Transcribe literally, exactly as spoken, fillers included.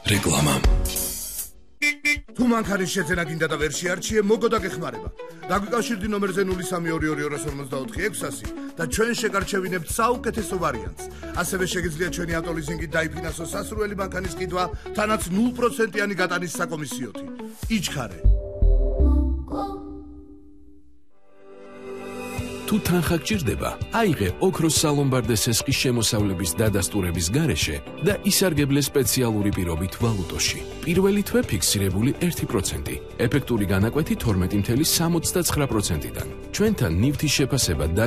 რეკლამა. თუ მანქანის შეძენა გინდა და ვერ შეარჩიე, მოგო და გეხმარება. დაგვიკავშირდი ნომერზე ნული სამი ორი ორი ორ ორმოცდაოთხი ექვსასი და ჩვენ შეგარჩევინებთ საუკეთესო ვარიანტს. ასევე შეგიძლიათ ჩვენი ავტოლიზინგით დაიფინანსოს სასურველი მანქანის ყიდვა, თანაც ნულ პროცენტიანი გატანის საკომისიოთი. იჩქარე. თუ თანხა გჭირდება, აიღე ოქროს სალომბარდე სესხის შემოსავლების დადასტურების გარეშე და ისარგებლე სპეციალური პირობით ვალუტოში. პირველი თვე ფიქსირებული ერთი პროცენტი, ეფექტური განაკვეთი თორმეტი კoma სამოცდაცხრა პროცენტიდან. ჩვენთან ნივთის შეფასება